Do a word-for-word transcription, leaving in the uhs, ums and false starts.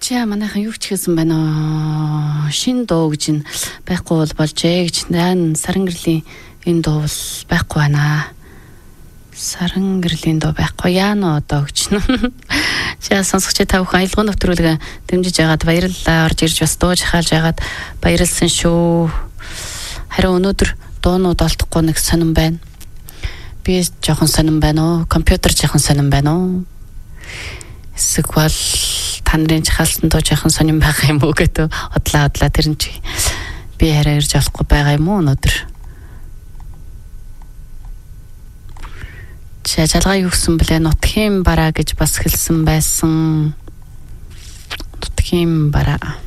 За манайхан юу ч хэлсэн байна. Шин дуу гэж нь байхгүй бол болжээ гэж. Наа саран гэрлийн энэ дуу бол байхгүй байна. Саран гэрлийн дуу байхгүй яана одоо гэж. За сонсогч та бүхэн аялгын нэвтрүүлгээ дэмжиж яагаад баярлалаа. Орж ирж бас дууж хаалж яагаад баярлсан шүү. Харин өнөөдөр дуунууд олдохгүй нэг сонирн байна. Би жоохон сонирн байна уу? Компьютер жоохон сонирн байна уу? Эсвэл та нарын чахалсан дуу жоохон сонирн байгаа юм уу гэдэг одлаа одлаа тэр нь чи би хараа ирж олохгүй байгаа юм уу өнөөдөр? Жалгаа юу гэсэн блэ нутгийн бараа гэж бас хэлсэн байсан. Нутгийн бараа